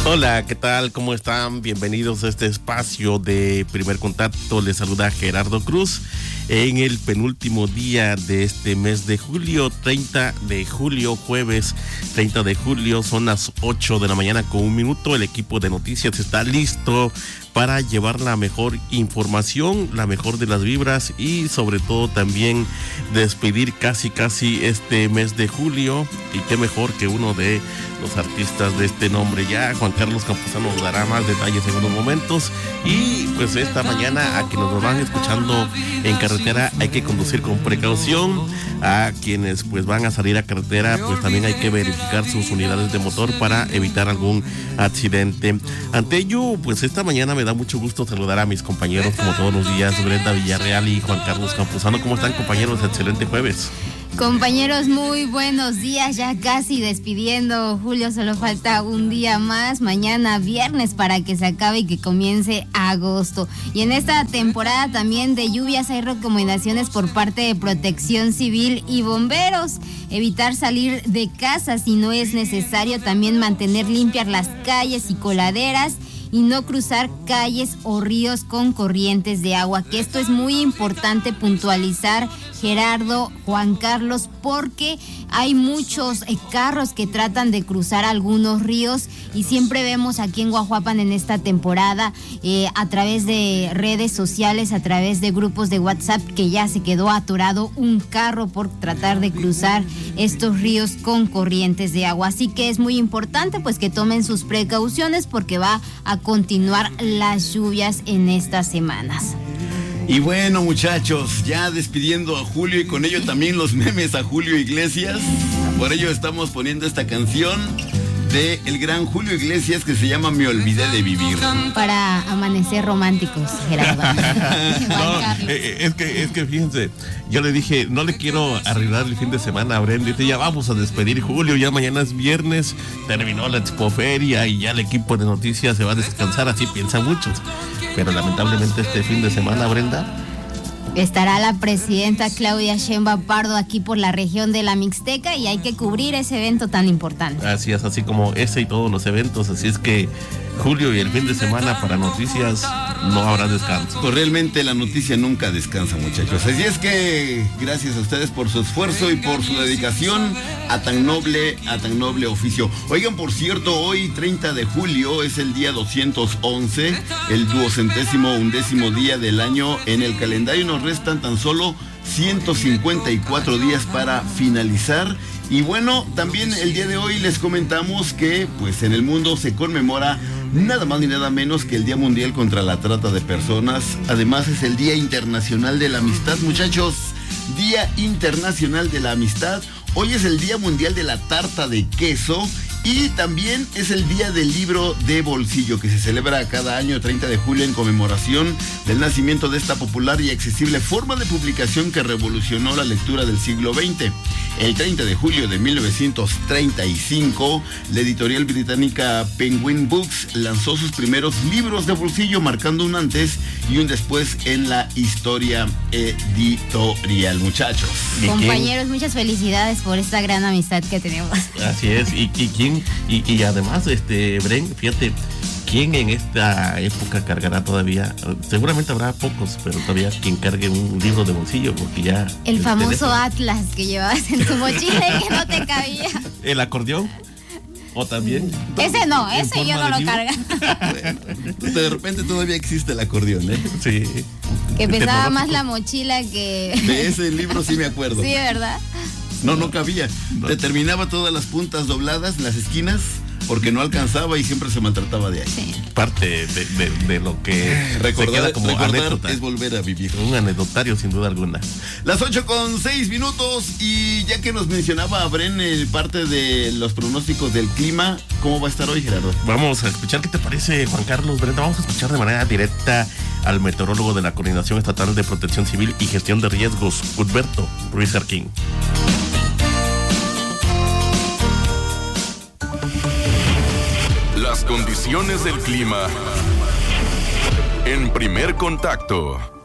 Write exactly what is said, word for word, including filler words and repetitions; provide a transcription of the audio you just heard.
Hola, ¿qué tal? ¿Cómo están? Bienvenidos a este espacio de Primer Contacto. Les saluda Gerardo Cruz en el penúltimo día de este mes de julio, treinta de julio, jueves treinta de julio, son las ocho de la mañana con un minuto. El equipo de noticias está listo para llevar la mejor información, la mejor de las vibras y sobre todo también despedir casi casi este mes de julio. Y qué mejor que uno de los artistas de este nombre ya, Juan Carlos Campuzano, nos dará más detalles en unos momentos. Y pues esta mañana a quienes nos van escuchando en carretera hay que conducir con precaución. A quienes pues van a salir a carretera pues también hay que verificar sus unidades de motor para evitar algún accidente. Ante ello pues esta mañana me da mucho gusto saludar a mis compañeros como todos los días, Brenda Villarreal y Juan Carlos Campuzano. ¿Cómo están, compañeros? Excelente jueves. Compañeros, muy buenos días, ya casi despidiendo Julio, solo falta un día más, mañana viernes para que se acabe y que comience agosto. Y en esta temporada también de lluvias hay recomendaciones por parte de Protección Civil y bomberos. Evitar salir de casa si no es necesario, también mantener limpias las calles y coladeras y no cruzar calles o ríos con corrientes de agua, que esto es muy importante puntualizar, Gerardo, Juan Carlos, porque hay muchos eh, carros que tratan de cruzar algunos ríos y siempre vemos aquí en Guajuapan en esta temporada eh, a través de redes sociales, a través de grupos de WhatsApp, que ya se quedó atorado un carro por tratar de cruzar estos ríos con corrientes de agua. Así que es muy importante pues que tomen sus precauciones porque va a continuar las lluvias en estas semanas. Y bueno, muchachos, ya despidiendo a Julio y con ello también los memes a Julio Iglesias. Por ello estamos poniendo esta canción de el gran Julio Iglesias que se llama Me Olvidé de Vivir. Para amanecer románticos, Gerardo. No, es que, es que fíjense, yo le dije, no le quiero arreglar el fin de semana a Brenda. Dice, ya vamos a despedir Julio, ya mañana es viernes, terminó la expoferia y ya el equipo de noticias se va a descansar, así piensan muchos. Pero lamentablemente este fin de semana, Brenda, estará la presidenta Claudia Sheinbaum Pardo aquí por la región de la Mixteca y hay que cubrir ese evento tan importante. Así es, así como ese y todos los eventos, así es que Julio y el fin de semana para noticias no habrá descanso. Pues realmente la noticia nunca descansa, muchachos. Así es que gracias a ustedes por su esfuerzo y por su dedicación a tan noble, a tan noble oficio. Oigan, por cierto, hoy treinta de julio es el día doscientos once, el duocentésimo undécimo día del año en el calendario. Nos restan tan solo ciento cincuenta y cuatro días para finalizar. Y bueno, también el día de hoy les comentamos que pues en el mundo se conmemora nada más ni nada menos que el Día Mundial contra la Trata de Personas. Además es el Día Internacional de la Amistad, muchachos. Día Internacional de la Amistad. Hoy es el Día Mundial de la Tarta de Queso. Y también es el Día del Libro de Bolsillo, que se celebra cada año treinta de julio en conmemoración del nacimiento de esta popular y accesible forma de publicación que revolucionó la lectura del siglo veinte. El treinta de julio de mil novecientos treinta y cinco, la editorial británica Penguin Books lanzó sus primeros libros de bolsillo, marcando un antes y un después en la historia editorial, muchachos. Compañeros, muchas felicidades por esta gran amistad que tenemos. Así es, y, y quién Y, y además, este, Bren, fíjate, ¿quién en esta época cargará todavía? Seguramente habrá pocos, pero todavía quien cargue un libro de bolsillo, porque ya... El, el famoso teléfono. Atlas que llevabas en tu mochila y que no te cabía. ¿El acordeón? ¿O también? Ese no, ese yo no lo cargo. Bueno, de repente todavía existe el acordeón, ¿eh? Sí. Que pesaba más la mochila que... De ese libro sí me acuerdo. Sí, ¿verdad? No, no cabía. No. Te terminaba todas las puntas dobladas, las esquinas, porque no alcanzaba y siempre se maltrataba de ahí. Sí. Parte de, de, de lo que recordar, se queda como recordar anécdota. Es volver a vivir. Un anecdotario sin duda alguna. Las ocho con seis minutos y ya que nos mencionaba Bren el parte de los pronósticos del clima, ¿cómo va a estar hoy, Gerardo? Vamos a escuchar, ¿qué te parece, Juan Carlos, Brenda? Vamos a escuchar de manera directa al meteorólogo de la Coordinación Estatal de Protección Civil y Gestión de Riesgos, Cuthberto Ruiz Arquín. Las condiciones del clima en Primer Contacto.